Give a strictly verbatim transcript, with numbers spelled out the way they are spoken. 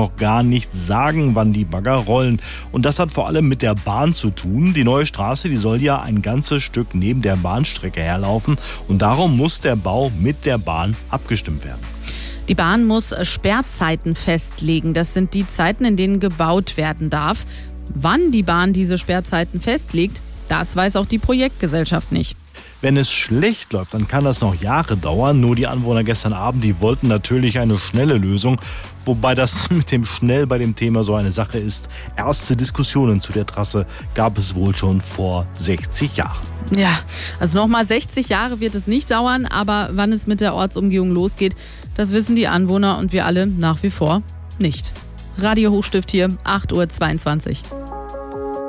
noch gar nicht sagen, wann die Bagger rollen. Und das hat vor allem mit der Bahn zu tun. Die neue Straße, die soll ja ein ganzes Stück neben der Bahnstrecke herlaufen. Und darum muss der Bau mit der Bahn abgestimmt werden. Die Bahn muss Sperrzeiten festlegen. Das sind die Zeiten, in denen gebaut werden darf. Wann die Bahn diese Sperrzeiten festlegt, das weiß auch die Projektgesellschaft nicht. Wenn es schlecht läuft, dann kann das noch Jahre dauern. Nur die Anwohner gestern Abend, die wollten natürlich eine schnelle Lösung. Wobei das mit dem schnell bei dem Thema so eine Sache ist. Erste Diskussionen zu der Trasse gab es wohl schon vor sechzig Jahren. Ja, also nochmal sechzig Jahre wird es nicht dauern. Aber wann es mit der Ortsumgehung losgeht, das wissen die Anwohner und wir alle nach wie vor nicht. Radio Hochstift hier, acht Uhr zweiundzwanzig.